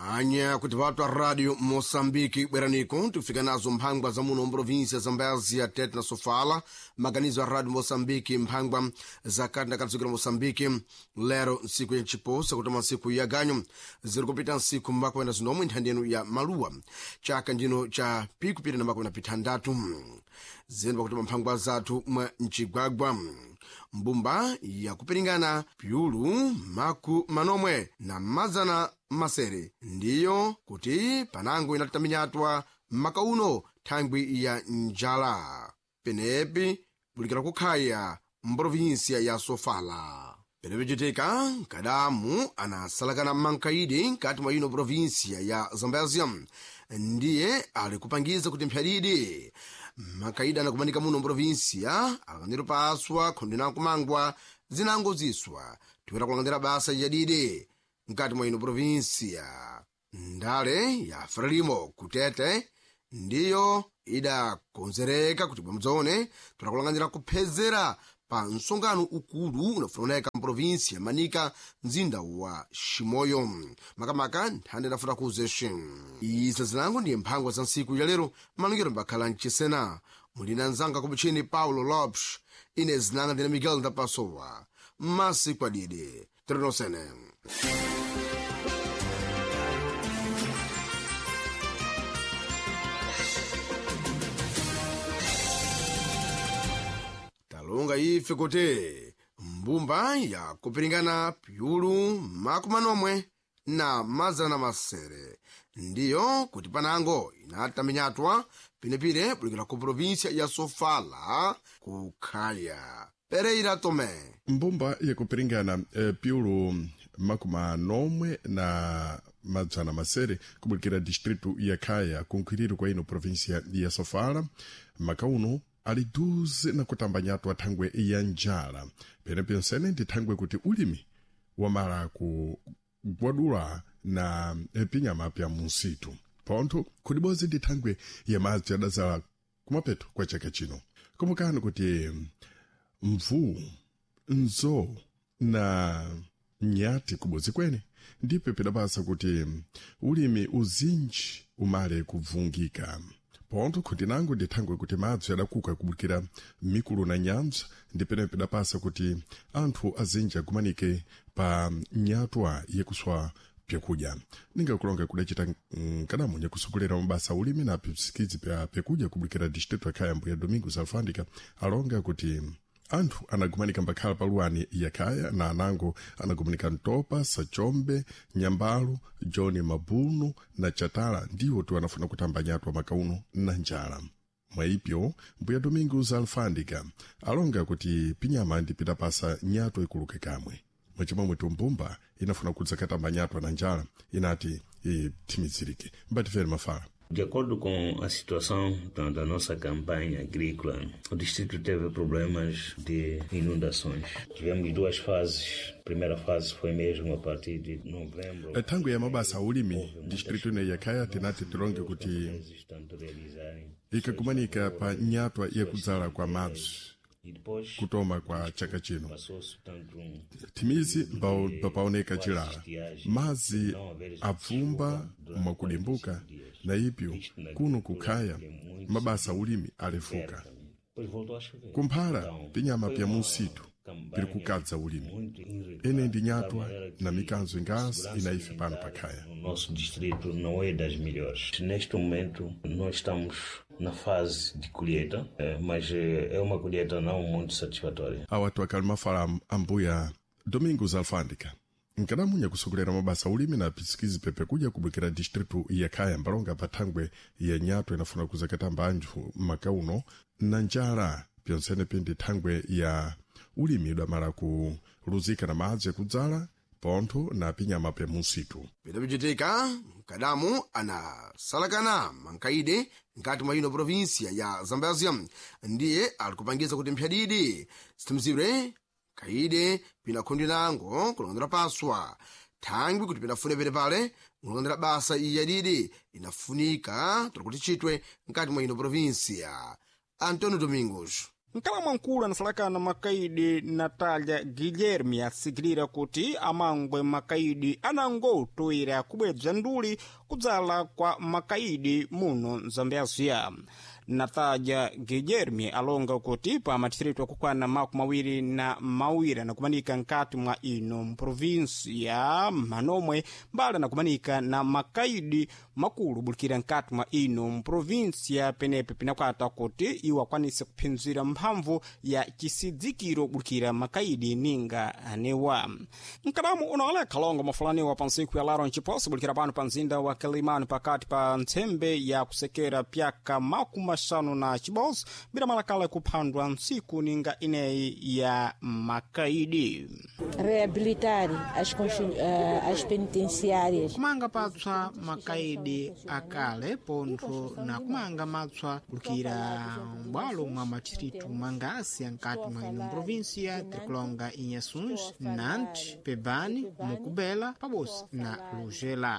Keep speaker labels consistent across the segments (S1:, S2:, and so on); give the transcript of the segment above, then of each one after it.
S1: anya kuti watu wa Radio Mosambiki bweraniko tufika nazo mphangwa za muno mprovinsia za Mbazi, Tete na Sofala. Maganizo ya Radio Mosambiki mphangwa za kati na katikati Mosambiki lero siku ya chiposa kutoma siku ya ganyo ziri kupita siku mbako wenda zinomwe nthandenu ya maluwa chaka ndino cha piku pita na mbako wenda pitandatu zinu bakutoma mphangwa zatu mwa nchigwagwa mbumba ya kupiringana pyulu maku manomwe na mazana masere ndiyo kuti panango inataminyatwa makauno thangwi ya njala penepi bulikira kukhaya mprovinsia ya Sofala. Penepi chitika kadamu anasalakana mankaidi nkati mwa ino provinsia ya Zambezia ndiye ali kupangiza kuti mpyadidi makaida anakumanika muno mprovinsia alakaniro paswa khondina kumangwa zinangoziswa tiwera kulangandira basa jadidi nkati mwa ino provinsia. Ndale ya Frelimo kutete ndiyo idakonzereka kuti bwamuzone tulakulangandira kuphezera pa msongano ukulu unafuneka mprovinsia manika mzinda wa Shimoyo makamaka nthande nafuta kuzeshi. Izi zinango ndiye mphangwa za nsiku ya lero malungiro mbakhala mchisena mulina nzanga kubuchini Paulo Lopes ine zinanga ndina Miguel da Pasowa masiku adidi trinosene. Talonga ife kote mbumba ya kupiringana pyulu makumanomwe na mazana masere ndiyo kuti panango inataminyatwa pinepine bulikira ku provinsia ya Sofala kukhaya. Pereira Tome.
S2: Mbumba ya kupiringana pyulu makumanomwe na mazana masere kubulikira distritu ya Kaya kunkwiriro kwa ino provinsia ya Sofala makauno ali 12 na kutambanyatwa thangwe ya njala penepensene ndi thangwe kuti ulimi wamala kugwadula na pinyama pya munsitu ponto kudibozi ndi thangwe ya madzi adazala kumapeto kwa chaka chino komukano kuti mvu nzo na nyati kubozi kwene ndipe pedabasa kuti ulimi uzinji umale kuvungika ponto kuti nango ndithangwe kuti madzi adakuka kubukira mikulu na nyanza ndipene pedapasa kuti anthu azinja kumanike pa nyatwa yekuswa pyakudya ningakulonga kudachita kadamunya kusukulira mabasa ulimi na psikizi pya pyakudya kubukira district ya Kaya mbuya Domingos Alfandika alonga kuti anthu anagumanika mbakhala paluwani ya Kaya na anango anagumanika Ntopa, Sachombe, Nyambalu, John Mabuno na Chatala ndiwo tu anafuna kutambanyatwa makauno na njala. Mwaipyo mbuya Domingos Alfandika alonga kuti pinyama ndipita pasa nyato ikuluke kamwe. Mwachimamwe tumbumba inafuna kudzakatambanyatwa na njala inati timizirike. Mbatifere mafala.
S3: De acordo com a situação da nossa campanha agrícola, o distrito teve problemas de inundações. Tivemos 2 fases. A primeira fase foi mesmo a partir de novembro.
S2: Tangu ya mabasa ulimi, distrito ne ya Kaya tinati tironge kuti ikakumanika pa nyatwa ya kudzala kwa madzi kutoma kwa chaka chino timizi papaoneka chilala mazi apfumba mwakudimbuka na ipyo kuno kukhaya mabasa ulimi alefuka kumphala pinyama pya munsitu pili kukadza ulimi ene ndi nyatwa na mikanzo ingasi inaife pano pakhaya.
S3: O nosso distrito não é das melhores. Neste momento nós estamos na fase de colheita, mas é uma colheita não muito satisfatória.
S2: Awatu akalmafala ambuya Domingos Alfandika nkadamunya kusukulera mabasa ulimi na pisikizi pepe kuja kubukira distritu ya Kaya mbalonga pathangwe ya nyatwa inafuna kuzakata mbanju makauno na njala pyonsene pindi thangwe ya ulimi udamala kuluzika na madzi kudzala ponto na pinyama pya munsitu.
S1: Pidapichitika kadamu anasalakana mankaide nkati mwa ino provinsia ya Zambezia ndiye alikupangiza kuti mpyadidi sitimzire kaide pina khondinango kulongandira paswa thangwi kuti pinafune pene pale kulongandira basa iyadidi inafunika tuli kuti chitwe nkati mwa ino provinsia. Antonio Domingos.
S4: Nkala mwankulu anasalakana makaidi Natália Guilherme asikilira kuti amangwe makaidi anangotoera kubwebza nduli kudzala kwa makaidi muno Zambézia. Natália Guilherme alonga kuti pa madistritu akukwana makumi mawiri na mawiri anakumanika nkati mwa ino mprovinsia manomwe mbali anakumanika na makaidi makulu bulikira nkati mwa ino mprovinsia penepe pinakwata kuti iwo akwanise kuphinzira mphamvu ya chisidzikiro bulikira makaidi ninga anewa. Nkadamu unaoleka longo mafulaniwa pa nsiku ya laro nchiposi bulikira pano pa nzinda wa Kilimani pakati pa ntsembe ya kusekera pyaka makumi masanu na chibozi bila malakala kuphandwa nsiku ninga ineyi ya makaidi.
S5: Reabilitar as penitenciárias.
S4: Kumanga patswa makaidi akale pontho na kumanga matswa kulukira mbwalo mwa madistritu mangasi ankati mwa ino província Trikulonga, Inhações, Nantes, Pebane, Mukubela, pabosi na Lugela.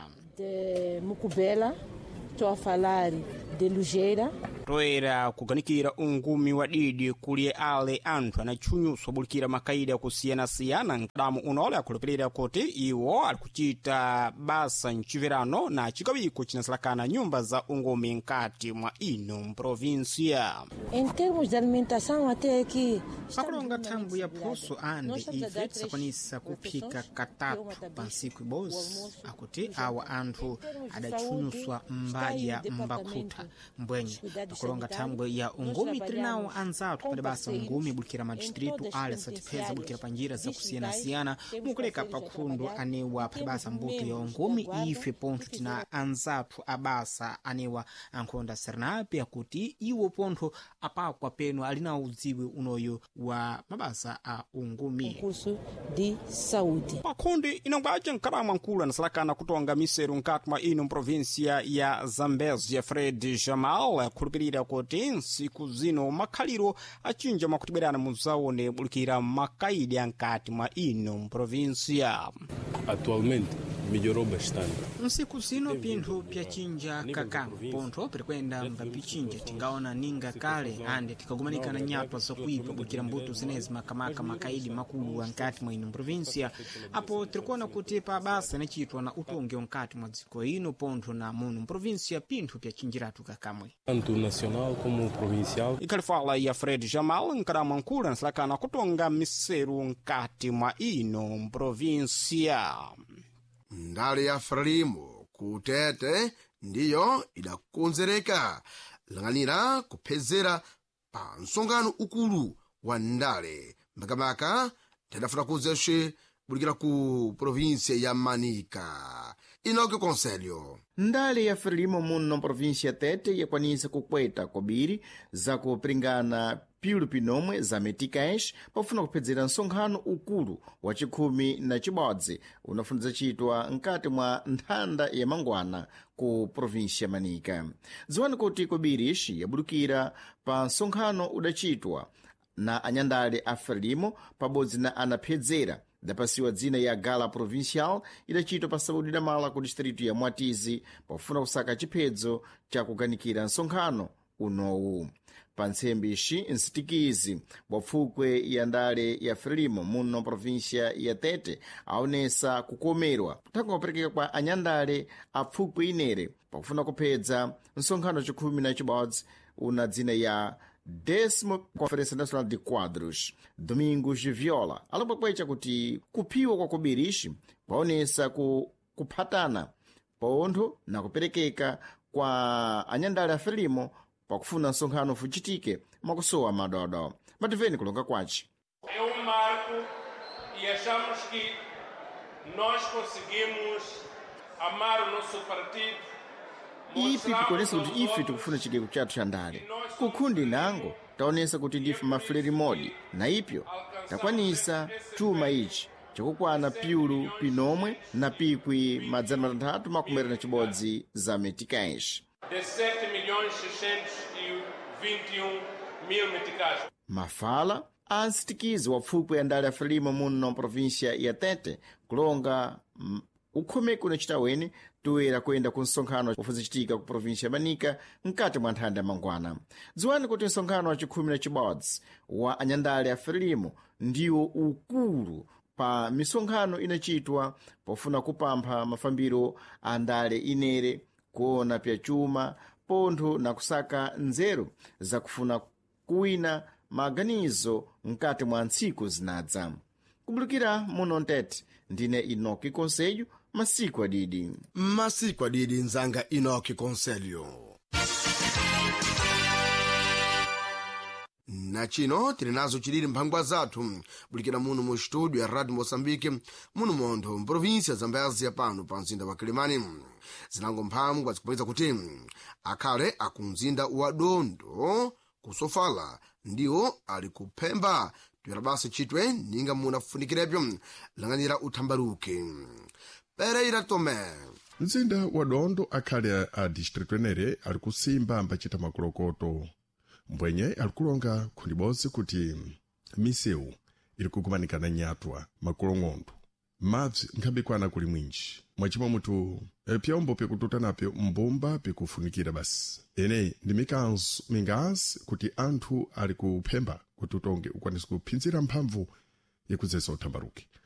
S5: De Mukubela, estou a falar de Lugela.
S4: Toera kuganikira ungumi wa didi kulie ale anthu anatchunyuswa bulikira makaidi akusiyana-siyana. Nkadamu unaole akulupirira kuti iwo alikuchita basa mchivirano na chikawiko chinasalakana nyumba za ungumi nkati mwa ino província.
S5: Em termos de alimentação até aqui
S4: pakulonga thambo ya phoso ande ife tisakwanisa kuphika katatu pa nsiku ibozi akuti awa anthu adatchunyuswa mbadya mbakhuta mbwenye. Pakulonga thambo ya ungumi trinawo anzathu pali basa ungumi bulikira madistritu ale satipeza bulikira panjira za kusiyana-siyana mukuleka pakhundu anewa pali basa mbuto ya ungumi ife pontho tina anzathu abasa anewa ankhonda sernape akuti iwo pontho apakwa peno alina udziwi unoyo wa mabasa a ungumi.
S5: Curso de saúde.
S4: Pakhundi inongwaja nkadamu ankulu anasalakana kutonga miseru nkati mwa ino província ya Zambézia. Fred Jamal akhulupirira kuti nsiku zino makhaliro achinja mwakutibwerana muzaone bulikira makaidi ankati mwa ino província.
S6: Atualmente melhorou bastante.
S4: Nsiku zino pinthu pyachinja kakamo pontho pirikwenda mpapichinja tingaona ninga kale ande tikagumanika na nyatwa zakuipa bulikira mbuto zinezi makamaka makaidi makulu ankati mwa ino província. Apo tirikuona kuti pa basa inachitwa na utongi onkati mwa dziko ino pontho na muno província pinthu pyachinjiratu kakamwe.
S6: Tanto nacional como provincial.
S4: Ikalifala ya Fred Jamal nkadamu ankulu anasalakana kutonga miseru nkati mwa ino província.
S1: Ndale ya Frelimo kutete ndiyo idakonzereka lang'anira kuphezera pa nsongano ukulu wa ndale makamaka tadafuna kuzeshe bulikira ku província ya Manica. Inoke Conselho.
S7: Ndale ya Frelimo muno província Tete yakwanisa kukweta kobiri za kupringana piulu pinomwe za meticais pafuna kuphedzera nsonkhano ukulu wa chikhumi na chibodzi unafunza chitwa nkati mwa nthanda ya Mangwana ku província Manica. Dziwani kuti kobiri ixi yabulukira pa nsonkhano udachitwa na anyandale a Frelimo pabodzi na anaphedzera dapasiwa dzina ya Gala Provincial idachitwa pa sabudu idamala ku distritu ya Mwatizi pafuna kusaka chiphedzo cha kuganikira nsonkhano unowu. Pa ntsembe ixi nsitikizi wa pfukwe ya ndale ya Frelimo muno província ya Tete aonesa kukomerwa tangu kuperekeka kwa anyandale a pfukwe inere pakufuna kuphedza nsonkhano chikhumi na chibodzi una dzina ya 10ª Conferência Nacional de Quadros. Domingos de Viola alipokwecha kuti kuphiwa kwa kobiri ixi paonesa kuphatana pontho na kuperekeka kwa anyandale a Frelimo pakufuna nsonkhano fuchitike makusowa madodo. Mativeni kulonga kwaci.
S8: É marco e achamos que nós conseguimos amar o nosso partido.
S7: Ipi tikonesa kuti ife tikufuna chigeko chathu cha ndale. Kukhundi nango taonesa kuti ndife mafuleri modi na ipyo takwanisa chuma ichi chakukwana piulu pinomwe na pikwi madzana matatu makumera na chibodzi za meticais.
S8: De 7.621.000 meticais.
S7: Mafala a nsitikizi wa pfukwe ya ndale ya Frelimo muno província ya Tete kulonga ukhome kunachita weni toera kuyenda ku nsonkhano ufuzichitika ku provinsia ya Manika mkati mwa nthanda ya Mangwana. Dziwani kuti nsonkhano wa 11 wa anyandale a Frelimo ndiwo ukulu pa misonkhano inachitwa pofuna kupampha mafambiro a ndale inere kuona pya chuma pontho na kusaka nzeru za kufuna kuwina maganizo mkati mwa ntsiku zinadza. Kubulukira muno Ntete ndine Inoki Conselho masiku adidi
S1: nzanga Inoki Conselho. Na chino tili nazo chilili mphangwa zathu bulikira muno mu studio ya Radio Moçambique muno montho mprovinsia za Zambézia pano pa mzinda wa Kilimani. Zinango mphangwa zikupweza kuti akhale akumzinda wa Dondo ku Sofala ndiwo ali kuphemba tuyera basi chitwe ninga munafunikirepyo lang'anira uthambaruke. Pereira Tome.
S2: Mzinda wa Dondo akhale a distrito enere ali kusimba mbachita makolokoto. Mbwenye alikulonga khundibozi kuti misewu ili kukumanikana nyatwa makulong'ondo mabzi nkhambikwana kuli mwinji mwachimwa mutu pyombo pikututanape mbumba pikufunikira basi ene ndi mingazi kuti anthu ali kuphemba kuti utonge ukwanisa kuphinzira mphamvu yakudzesa uthambaruke.